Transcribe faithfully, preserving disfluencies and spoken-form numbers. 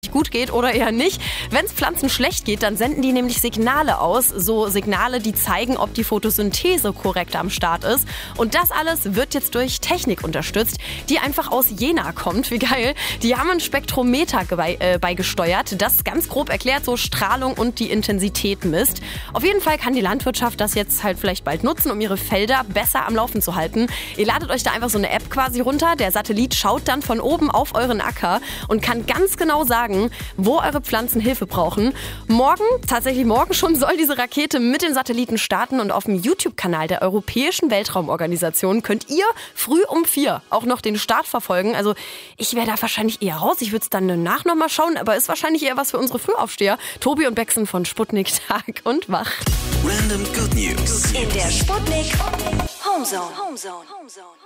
gut geht oder eher nicht. Wenn es Pflanzen schlecht geht, dann senden die nämlich Signale aus. So Signale, die zeigen, ob die Photosynthese korrekt am Start ist. Und das alles wird jetzt durch Technik unterstützt, die einfach aus Jena kommt. Wie geil. Die haben ein Spektrometer bei, äh, beigesteuert, das ganz grob erklärt so Strahlung und die Intensität misst. Auf jeden Fall kann die Landwirtschaft das jetzt halt vielleicht bald nutzen, um ihre Felder besser am Laufen zu halten. Ihr ladet euch da einfach so eine App quasi runter. Der Satellit schaut dann von oben auf euren Acker und kann ganz genau sagen, wo eure Pflanzen Hilfe brauchen. Morgen, tatsächlich morgen schon, soll diese Rakete mit den Satelliten starten und auf dem YouTube-Kanal der Europäischen Weltraumorganisation könnt ihr früh um vier auch noch den Start verfolgen. Also ich wäre da wahrscheinlich eher raus. Ich würde es dann danach nochmal schauen, aber ist wahrscheinlich eher was für unsere Frühaufsteher. Tobi und Bexen von Sputnik Tag und Wach. Random Good News in der Sputnik Homezone. Homezone. Homezone.